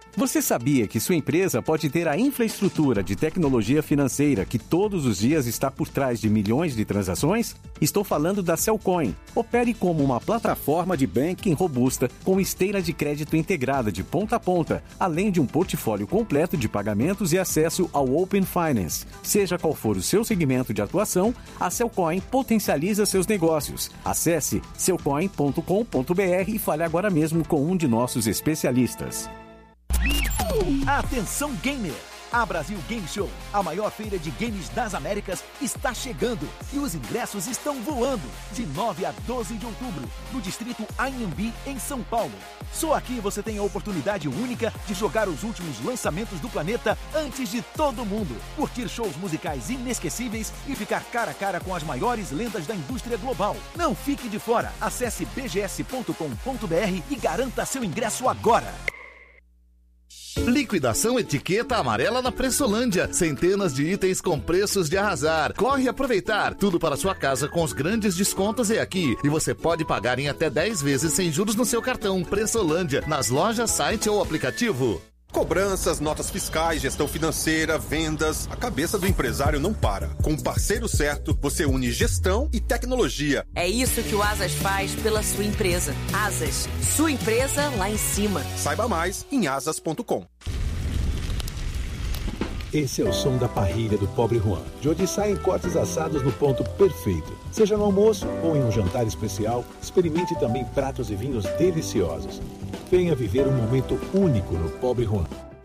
Você sabia que sua empresa pode ter a infraestrutura de tecnologia financeira que todos os dias está por trás de milhões de transações? Estou falando da Cellcoin. Opere como uma plataforma de banking robusta com esteira de crédito integrada de ponta a ponta, além de um portfólio completo de pagamentos e acesso ao Open Finance. Seja qual for o seu segmento de atuação, a Cellcoin potencializa seus negócios. Acesse cellcoin.com.br e fale agora mesmo com um de nossos especialistas. Atenção gamer! A Brasil Game Show, a maior feira de games das Américas, está chegando e os ingressos estão voando de 9 a 12 de outubro, no distrito Anhembi, em São Paulo. Só aqui você tem a oportunidade única de jogar os últimos lançamentos do planeta antes de todo mundo, curtir shows musicais inesquecíveis e ficar cara a cara com as maiores lendas da indústria global. Não fique de fora, acesse bgs.com.br e garanta seu ingresso agora. Liquidação Etiqueta Amarela na Pressolândia. Centenas de itens com preços de arrasar. Corre aproveitar. Tudo para sua casa com os grandes descontos é aqui. E você pode pagar em até 10 vezes sem juros no seu cartão. Pressolândia, nas lojas, site ou aplicativo. Cobranças, notas fiscais, gestão financeira, vendas. A cabeça do empresário não para. Com o parceiro certo, você une gestão e tecnologia. É isso que o Asas faz pela sua empresa. Asas, sua empresa lá em cima. Saiba mais em asas.com. Esse é o som da parrilha do Pobre Juan, de onde saem cortes assados no ponto perfeito. Seja no almoço ou em um jantar especial, experimente também pratos e vinhos deliciosos. Venha viver um momento único no Pobre Juan.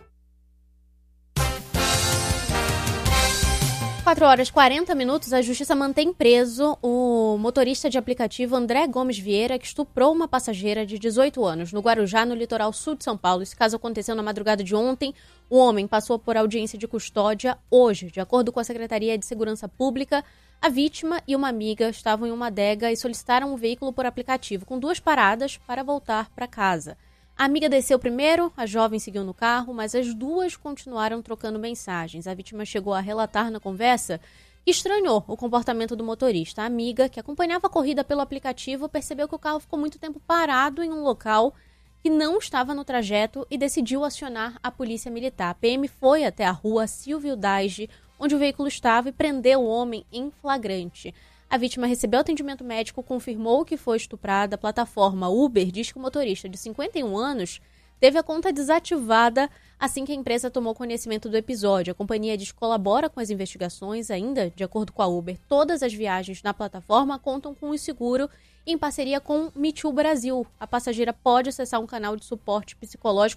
4h40, a Justiça mantém preso o motorista de aplicativo André Gomes Vieira, que estuprou uma passageira de 18 anos no Guarujá, no litoral sul de São Paulo. Esse caso aconteceu na madrugada de ontem. O homem passou por audiência de custódia hoje. De acordo com a Secretaria de Segurança Pública, a vítima e uma amiga estavam em uma adega e solicitaram um veículo por aplicativo, com 2 paradas para voltar para casa. A amiga desceu primeiro, a jovem seguiu no carro, mas as duas continuaram trocando mensagens. A vítima chegou a relatar na conversa que estranhou o comportamento do motorista. A amiga, que acompanhava a corrida pelo aplicativo, percebeu que o carro ficou muito tempo parado em um local que não estava no trajeto e decidiu acionar a polícia militar. A PM foi até a rua Silvio Daige, onde o veículo estava, e prendeu o homem em flagrante. A vítima recebeu atendimento médico, confirmou que foi estuprada. A plataforma Uber diz que o motorista, de 51 anos, teve a conta desativada assim que a empresa tomou conhecimento do episódio. A companhia diz que colabora com as investigações. Ainda, de acordo com a Uber, todas as viagens na plataforma contam com o seguro em parceria com Me Too Brasil. A passageira pode acessar um canal de suporte psicológico